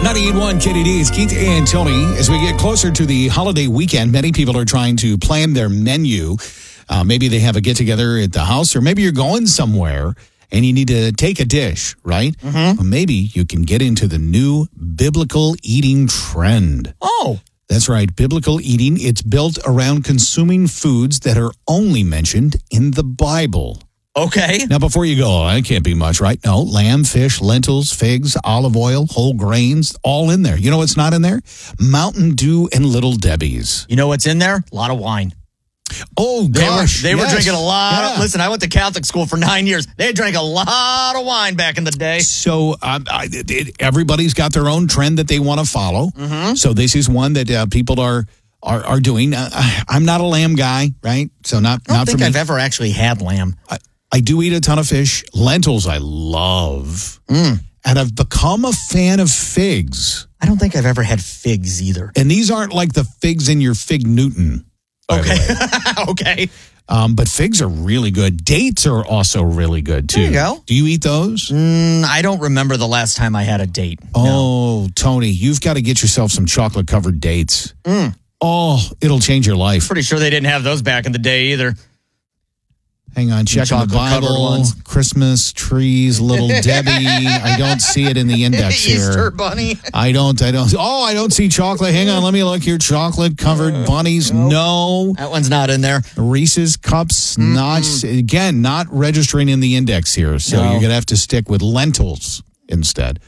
98.1 KDD's Keith and Tony. As we get closer to the holiday weekend, many people are trying to plan their menu. Maybe they have a get-together at the house, or maybe you're going somewhere and you need to take a dish, right? Mm-hmm. Well, maybe you can get into the new biblical eating trend. Oh. That's right, biblical eating. It's built around consuming foods that are only mentioned in the Bible. Okay. Now, before you go, that can't be much, right? No, lamb, fish, lentils, figs, olive oil, whole grains, all in there. You know what's not in there? Mountain Dew and Little Debbie's. You know what's in there? A lot of wine. Oh, gosh. They were drinking a lot. Yeah. Listen, I went to Catholic school for 9 years. They drank a lot of wine back in the day. So everybody's got their own trend that they want to follow. Mm-hmm. So this is one that people are doing. I'm not a lamb guy, right? So not I don't think for me. I've ever actually had lamb. I do eat a ton of fish. Lentils I love. And I've become a fan of figs. I don't think I've ever had figs either. And these aren't like the figs in your Fig Newton. Okay. Okay. But figs are really good. Dates are also really good, too. There you go. Do you eat those? I don't remember the last time I had a date. Oh, Tony, you've got to get yourself some chocolate-covered dates. Oh, it'll change your life. Pretty sure they didn't have those back in the day either. Hang on, checking the chocolate-covered Bible, ones. Christmas trees, Little Debbie. I don't see it in the index here. Easter bunny. I don't. Oh, I don't see chocolate. Hang on, let me look here. Chocolate-covered bunnies. No. That one's not in there. Reese's Cups, not registering in the index here. So No. you're going to have to stick with lentils instead.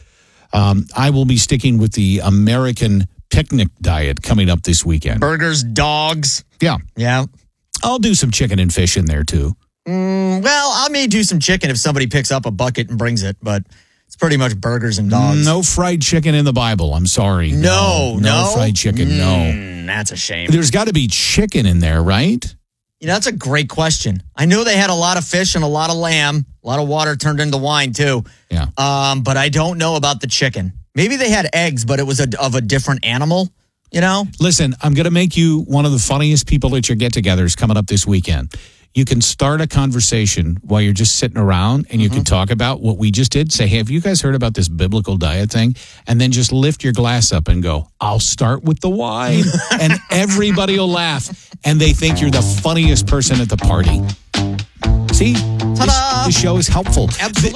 I will be sticking with the American picnic diet coming up this weekend. Burgers, dogs. Yeah. Yeah. I'll do some chicken and fish in there too. Well, I may do some chicken if somebody picks up a bucket and brings it, but it's pretty much burgers and dogs. No fried chicken in the Bible. I'm sorry. No. No fried chicken. No. That's a shame. There's got to be chicken in there, right? You know, that's a great question. I know they had a lot of fish and a lot of lamb, a lot of water turned into wine too. Yeah. But I don't know about the chicken. Maybe they had eggs, but it was of a different animal, you know? Listen, I'm going to make you one of the funniest people at your get-togethers coming up this weekend. You can start a conversation while you're just sitting around and you can talk about what we just did. Say, hey, have you guys heard about this biblical diet thing? And then just lift your glass up and go, I'll start with the wine. And everybody will laugh. And they think you're the funniest person at the party. See? Ta-da! This show is helpful. Absolutely.